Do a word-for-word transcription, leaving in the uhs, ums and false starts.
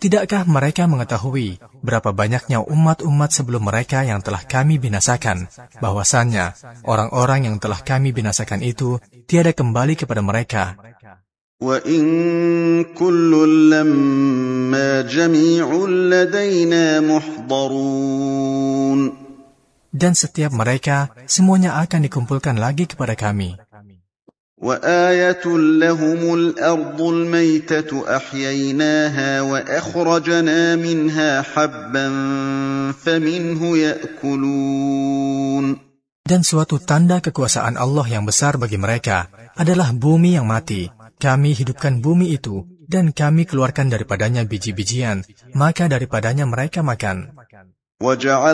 Tidakkah mereka mengetahui berapa banyaknya umat-umat sebelum mereka yang telah kami binasakan, bahwasannya orang-orang yang telah kami binasakan itu tiada kembali kepada mereka. وَإِن كُلٌّ لَّمَّا جَمِيعٌ لَّدَيْنَا مُحْضَرُونَ. Dan setiap mereka semuanya akan dikumpulkan lagi kepada kami. وَآيَةٌ لَّهُمُ الْأَرْضُ الْمَيْتَةُ أَحْيَيْنَاهَا وَأَخْرَجْنَا مِنْهَا حَبًّا فَمِنْهُ يَأْكُلُونَ. Dan suatu tanda kekuasaan Allah yang besar bagi mereka adalah bumi yang mati. Kami hidupkan bumi itu, dan kami keluarkan daripadanya biji-bijian, maka daripadanya mereka makan.